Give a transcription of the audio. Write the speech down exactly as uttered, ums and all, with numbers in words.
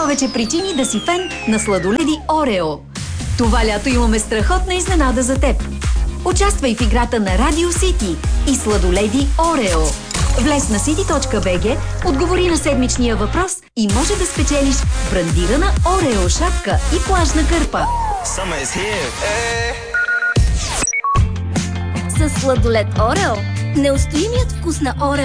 повече причини да си фен на сладоледи Орео. Това лято имаме страхотна изненада за теб. Участвай в играта на Радио Сити и сладоледи Орео. Влез на сити точка би джи, отговори на седмичния въпрос и може да спечелиш брандирана Орео шапка и плажна кърпа. С сладолед Орео неустоимият вкус на Орео